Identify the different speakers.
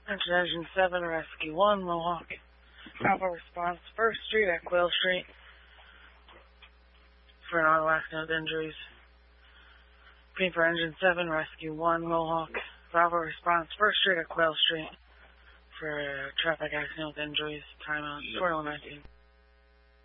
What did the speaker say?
Speaker 1: Engine 7, Rescue 1, Mohawk. Alpha response, 1st Street at Quail Street for an auto accident with injuries. Green for Engine 7, Rescue 1, Mohawk. Alpha response, 1st Street at Quail Street for a traffic accident with injuries. Timeout, 2119.